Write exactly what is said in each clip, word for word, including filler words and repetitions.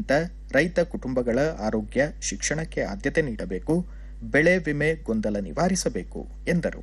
ಎಲ್ಲಕ್ಕಿಂತ ರೈತ ಕುಟುಂಬಗಳ ಆರೋಗ್ಯ ಶಿಕ್ಷಣಕ್ಕೆ ಆದ್ಯತೆ ನೀಡಬೇಕು, ಬೆಳೆ ವಿಮೆ ಗೊಂದಲ ನಿವಾರಿಸಬೇಕು ಎಂದರು.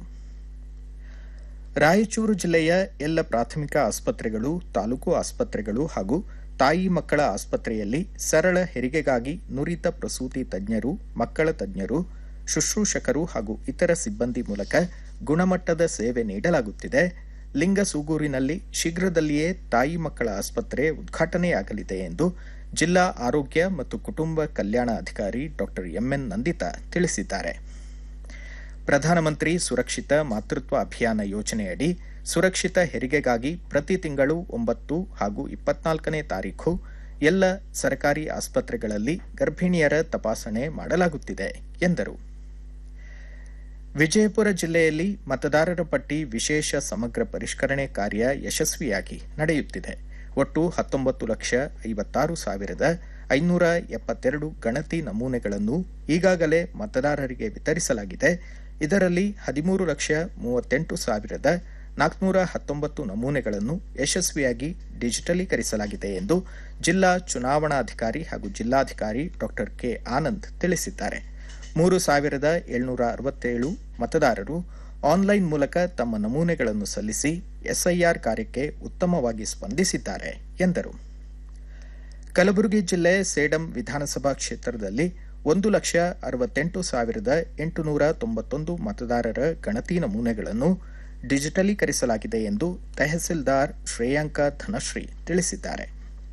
ರಾಯಚೂರು ಜಿಲ್ಲೆಯ ಎಲ್ಲ ಪ್ರಾಥಮಿಕ ಆಸ್ಪತ್ರೆಗಳು, ತಾಲೂಕು ಆಸ್ಪತ್ರೆಗಳು ಹಾಗೂ ತಾಯಿ ಮಕ್ಕಳ ಆಸ್ಪತ್ರೆಯಲ್ಲಿ ಸರಳ ಹೆರಿಗೆಗಾಗಿ ನುರಿತ ಪ್ರಸೂತಿ ತಜ್ಞರು, ಮಕ್ಕಳ ತಜ್ಞರು, ಶುಶ್ರೂಷಕರು ಹಾಗೂ ಇತರ ಸಿಬ್ಬಂದಿ ಮೂಲಕ ಗುಣಮಟ್ಟದ ಸೇವೆ ನೀಡಲಾಗುತ್ತಿದೆ. ಲಿಂಗಸೂಗೂರಿನಲ್ಲಿ ಶೀಘ್ರದಲ್ಲಿಯೇ ತಾಯಿ ಮಕ್ಕಳ ಆಸ್ಪತ್ರೆ ಉದ್ಘಾಟನೆಯಾಗಲಿದೆ ಎಂದು ಜಿಲ್ಲಾ ಆರೋಗ್ಯ ಮತ್ತು ಕುಟುಂಬ ಕಲ್ಯಾಣ ಅಧಿಕಾರಿ ಡಾ ಎಂಎನ್ ನಂದಿತಾ ತಿಳಿಸಿದ್ದಾರೆ. ಪ್ರಧಾನಮಂತ್ರಿ ಸುರಕ್ಷಿತ ಮಾತೃತ್ವ ಅಭಿಯಾನ ಯೋಜನೆಯಡಿ ಸುರಕ್ಷಿತ ಹೆರಿಗೆಗಾಗಿ ಪ್ರತಿ ತಿಂಗಳು ಒಂಬತ್ತು ಹಾಗೂ ಇಪ್ಪತ್ನಾಲ್ಕನೇ ತಾರೀಖು ಎಲ್ಲ ಸರ್ಕಾರಿ ಆಸ್ಪತ್ರೆಗಳಲ್ಲಿ ಗರ್ಭಿಣಿಯರ ತಪಾಸಣೆ ಮಾಡಲಾಗುತ್ತಿದೆ ಎಂದರು. ವಿಜಯಪುರ ಜಿಲ್ಲೆಯಲ್ಲಿ ಮತದಾರರ ಪಟ್ಟಿ ವಿಶೇಷ ಸಮಗ್ರ ಪರಿಷ್ಕರಣೆ ಕಾರ್ಯ ಯಶಸ್ವಿಯಾಗಿ ನಡೆಯುತ್ತಿದೆ. ಒಟ್ಟು ಹತ್ತೊಂಬತ್ತು ಲಕ್ಷ ಐವತ್ತಾರು ಸಾವಿರದ ಐನೂರ ಎಪ್ಪತ್ತೆರಡು ಗಣತಿ ನಮೂನೆಗಳನ್ನು ಈಗಾಗಲೇ ಮತದಾರರಿಗೆ ವಿತರಿಸಲಾಗಿದೆ. ಇದರಲ್ಲಿ ಹದಿಮೂರು ಲಕ್ಷ ಮೂವತ್ತೆಂಟು ಸಾವಿರದ ನಾಲ್ಕುನೂರ ಹತ್ತೊಂಬತ್ತು ನಮೂನೆಗಳನ್ನು ಯಶಸ್ವಿಯಾಗಿ ಡಿಜಿಟಲೀಕರಿಸಲಾಗಿದೆ ಎಂದು ಜಿಲ್ಲಾ ಚುನಾವಣಾಧಿಕಾರಿ ಹಾಗೂ ಜಿಲ್ಲಾಧಿಕಾರಿ ಡಾ ಕೆ ಆನಂದ್ ತಿಳಿಸಿದ್ದಾರೆ. ಮೂರು ಸಾವಿರದ ಏಳ್ನೂರ ಅರವತ್ತೇಳು ಮತದಾರರು ಆನ್ಲೈನ್ ಮೂಲಕ ತಮ್ಮ ನಮೂನೆಗಳನ್ನು ಸಲ್ಲಿಸಿ ಎಸ್ಐಆರ್ ಕಾರ್ಯಕ್ಕೆ ಉತ್ತಮವಾಗಿ ಸ್ಪಂದಿಸಿದ್ದಾರೆ ಎಂದರು. ಕಲಬುರಗಿ ಜಿಲ್ಲೆ ಸೇಡಂ ವಿಧಾನಸಭಾ ಕ್ಷೇತ್ರದಲ್ಲಿ ಒಂದು ಲಕ್ಷ ಅರವತ್ತೆಂಟು ಸಾವಿರದ ಎಂಟುನೂರ ತೊಂಬತ್ತೊಂದು ಮತದಾರರ ಗಣತಿ ನಮೂನೆಗಳನ್ನು ಡಿಜಿಟಲೀಕರಿಸಲಾಗಿದೆ ಎಂದು ತಹಸೀಲ್ದಾರ್ ಶ್ರೇಯಾಂಕ ಧನಶ್ರೀ ತಿಳಿಸಿದ್ದಾರೆ.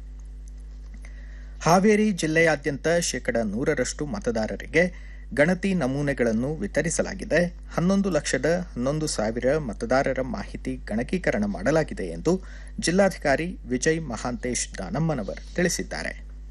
ಹಾವೇರಿ ಜಿಲ್ಲೆಯಾದ್ಯಂತ ಶೇಕಡ ನೂರರಷ್ಟು ಮತದಾರರಿಗೆ ಗಣತಿ ನಮೂನೆಗಳನ್ನು ವಿತರಿಸಲಾಗಿದೆ. ಹನ್ನೊಂದು ಲಕ್ಷದ ಹನ್ನೊಂದು ಸಾವಿರ ಮತದಾರರ ಮಾಹಿತಿ ಗಣಕೀಕರಣ ಮಾಡಲಾಗಿದೆ ಎಂದು ಜಿಲ್ಲಾಧಿಕಾರಿ ವಿಜಯ್ ಮಹಾಂತೇಶ್ ದಾನಮ್ಮನವರ್ ತಿಳಿಸಿದ್ದಾರೆ.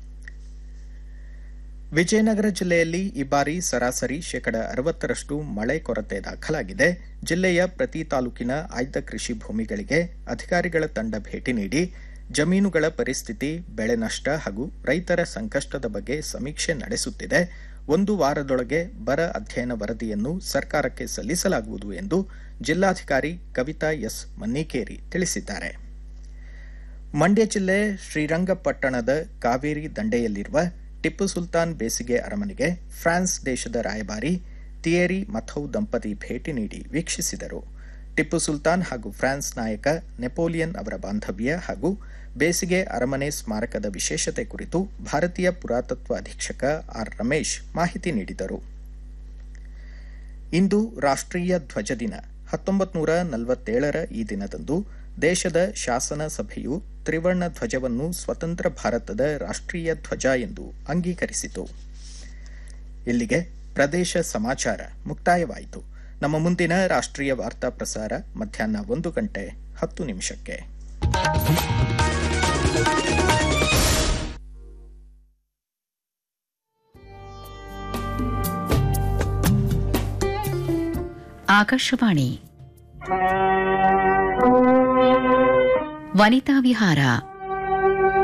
ವಿಜಯನಗರ ಜಿಲ್ಲೆಯಲ್ಲಿ ಈ ಬಾರಿ ಸರಾಸರಿ ಶೇಕಡ ಅರವತ್ತರಷ್ಟು ಮಳೆ ಕೊರತೆ ದಾಖಲಾಗಿದೆ. ಜಿಲ್ಲೆಯ ಪ್ರತಿ ತಾಲೂಕಿನ ಆಯ್ದ ಕೃಷಿ ಭೂಮಿಗಳಿಗೆ ಅಧಿಕಾರಿಗಳ ತಂಡ ಭೇಟಿ ನೀಡಿ ಜಮೀನುಗಳ ಪರಿಸ್ಥಿತಿ, ಬೆಳೆ ನಷ್ಟ ಹಾಗೂ ರೈತರ ಸಂಕಷ್ಟದ ಬಗ್ಗೆ ಸಮೀಕ್ಷೆ ನಡೆಸುತ್ತಿದೆ. ಒಂದು ವಾರದೊಳಗೆ ಬರ ಅಧ್ಯಯನ ವರದಿಯನ್ನು ಸರ್ಕಾರಕ್ಕೆ ಸಲ್ಲಿಸಲಾಗುವುದು ಎಂದು ಜಿಲ್ಲಾಧಿಕಾರಿ ಕವಿತಾ ಎಸ್ ಮನ್ನಿಕೇರಿ ತಿಳಿಸಿದ್ದಾರೆ. ಮಂಡ್ಯ ಜಿಲ್ಲೆ ಶ್ರೀರಂಗಪಟ್ಟಣದ ಕಾವೇರಿ ದಂಡೆಯಲ್ಲಿರುವ ಟಿಪ್ಪು ಸುಲ್ತಾನ್ ಬೇಸಿಗೆ ಅರಮನೆಗೆ ಫ್ರಾನ್ಸ್ ದೇಶದ ರಾಯಭಾರಿ ಥಿಯೇರಿ ಮಥೌ ದಂಪತಿ ಭೇಟಿ ನೀಡಿ ವೀಕ್ಷಿಸಿದರು. ಟಿಪ್ಪು ಸುಲ್ತಾನ್ ಹಾಗೂ ಫ್ರಾನ್ಸ್ ನಾಯಕ ನೆಪೋಲಿಯನ್ ಅವರ ಬಾಂಧವ್ಯ ಹಾಗೂ ಬೇಸಿಗೆ ಅರಮನೆ ಸ್ಮಾರಕದ ವಿಶೇಷತೆ ಕುರಿತು ಭಾರತೀಯ ಪುರಾತತ್ವ ಅಧೀಕ್ಷಕ ಆರ್ ರಮೇಶ್ ಮಾಹಿತಿ ನೀಡಿದರು. ಇಂದು ರಾಷ್ಟ್ರೀಯ ಧ್ವಜ ದಿನ. ಹತ್ತೊಂಬತ್ತು ನೂರ ನಲವತ್ತೇಳರ ಈ ದಿನದಂದು ದೇಶದ ಶಾಸನ ಸಭೆಯು ತ್ರಿವರ್ಣ ಧ್ವಜವನ್ನು ಸ್ವತಂತ್ರ ಭಾರತದ ರಾಷ್ಟ್ರೀಯ ಧ್ವಜ ಎಂದು ಅಂಗೀಕರಿಸಿತು. ಇಲ್ಲಿಗೆ ಪ್ರದೇಶ ಸಮಾಚಾರ ಮುಕ್ತಾಯವಾಯಿತು. ನಮ್ಮ ಮುಂದಿನ ರಾಷ್ಟ್ರೀಯ ವಾರ್ತಾ ಪ್ರಸಾರ ಮಧ್ಯಾಹ್ನ ಒಂದು ಗಂಟೆ ಹತ್ತು ನಿಮಿಷಕ್ಕೆ. ಆಕಾಶವಾಣಿ ವನಿತಾ ವಿಹಾರ.